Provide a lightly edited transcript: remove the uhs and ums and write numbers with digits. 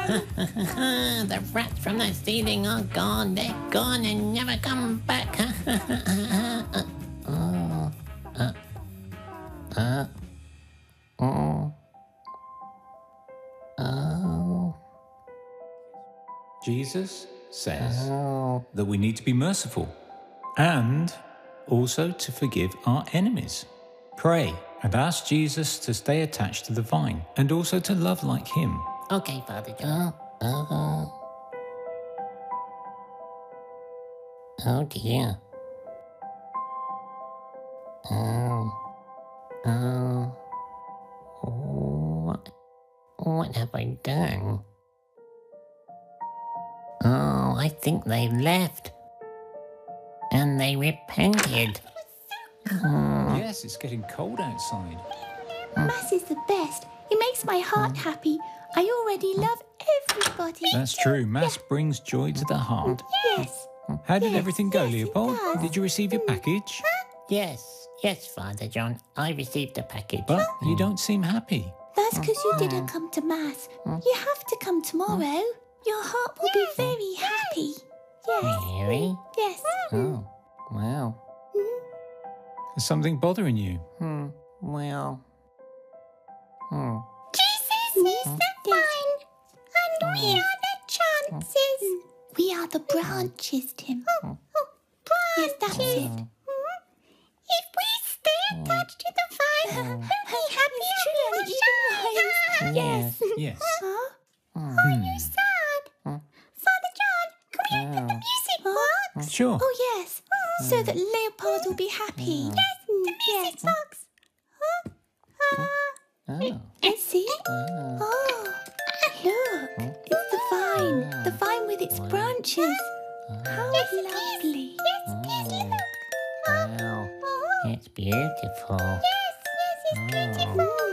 The rats from the ceiling are gone. They're gone and never come back. Jesus says that we need to be merciful and also to forgive our enemies. Pray and ask Jesus to stay attached to the vine and also to love like him. Okay, Father John. Oh dear. What have I done? Oh, I think they left. And they repented. Yes, it's getting cold outside. Mass is the best. It makes my heart happy. I already love everybody. That's true. Mass brings joy to the heart. Yes. How did Yes, everything go, yes, it Leopold? does. Did you receive your package? Yes, Father John. I received the package. But you don't seem happy. That's because you didn't come to Mass. You have to come tomorrow. Your heart will be very happy. Yes. Really? Yes. Oh, well. Is something bothering you? Well. Jesus is the vine, and we are the chances. We are the branches, Tim. Yes, that's it. If we stay attached to the vine, we'll be happy and Yes. Yes. Huh? Are you sad? Father John, can we open the music box? Sure. Oh, yes. So that Leopold will be happy. Yes, the music box. Let's see. Oh, look. It's the vine. The vine with its branches. How lovely. Wow. It's beautiful. Yes, it's beautiful.